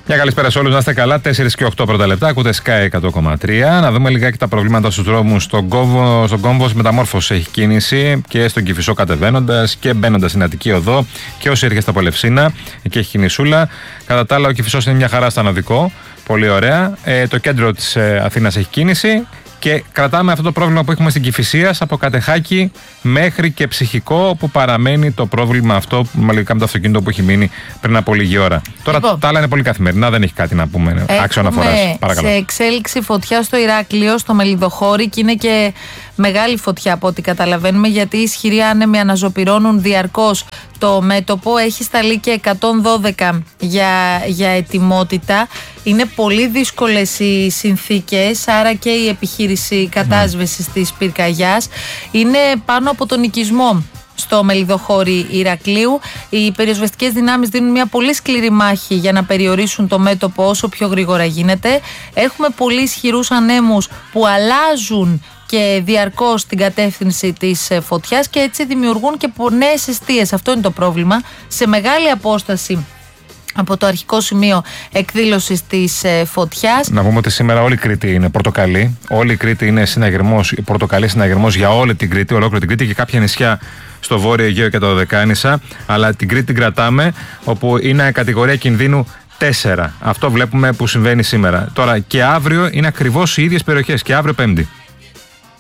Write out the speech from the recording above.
Μια καλησπέρα σε όλους, να είστε καλά. 4 και 8 πρώτα λεπτά, ακούτε Sky 100,3. Να δούμε λιγάκι τα προβλήματα στους δρόμους. Στον Κόμβο Μεταμόρφωση έχει κίνηση και στον Κηφισό κατεβαίνοντας και μπαίνοντας στην Αττική Οδό. Και όσοι έρχεστε από Λευσίνα, εκεί έχει κινησούλα. Κατά τα άλλα, ο Κηφισός είναι μια χαρά στον οδικό. Πολύ ωραία. Το κέντρο της Αθήνας έχει κίνηση. Και κρατάμε αυτό το πρόβλημα που έχουμε στην Κηφισίας από Κατεχάκη μέχρι και Ψυχικό, που παραμένει το πρόβλημα αυτό μαλλικά με το αυτοκίνητο που έχει μείνει πριν από λίγη ώρα. Τώρα τα άλλα είναι πολύ καθημερινά, δεν έχει κάτι να πούμε άξιο αναφοράς. Παρακαλώ. Σε εξέλιξη φωτιά στο Ηράκλειο, στο Μελιδοχώρι, και είναι και μεγάλη φωτιά από ό,τι καταλαβαίνουμε, γιατί οι ισχυροί άνεμοι αναζωπυρώνουν διαρκώς το μέτωπο. Έχει σταλεί και 112 για ετοιμότητα. Είναι πολύ δύσκολες οι συνθήκες, άρα και η επιχείρηση κατάσβεσης της πυρκαγιάς είναι πάνω από τον οικισμό στο Μελιδοχώρι Ηρακλείου. Οι πυροσβεστικές δυνάμεις δίνουν μια πολύ σκληρή μάχη για να περιορίσουν το μέτωπο όσο πιο γρήγορα γίνεται. Έχουμε πολύ ισχυρούς ανέμους που αλλάζουν και διαρκώς την κατεύθυνση της φωτιάς και έτσι δημιουργούν και νέες εστίες. Αυτό είναι το πρόβλημα. Σε μεγάλη απόσταση από το αρχικό σημείο εκδήλωσης της φωτιάς. Να πούμε ότι σήμερα όλη η Κρήτη είναι πορτοκαλί. Όλη η Κρήτη είναι συναγερμός, πορτοκαλί συναγερμός για όλη την Κρήτη, ολόκληρη την Κρήτη και κάποια νησιά στο Βόρειο Αιγαίο και τα Δωδεκάνησα. Αλλά την Κρήτη την κρατάμε, όπου είναι κατηγορία κινδύνου 4. Αυτό βλέπουμε που συμβαίνει σήμερα. Τώρα και αύριο είναι ακριβώς οι ίδιες περιοχές, και αύριο Πέμπτη.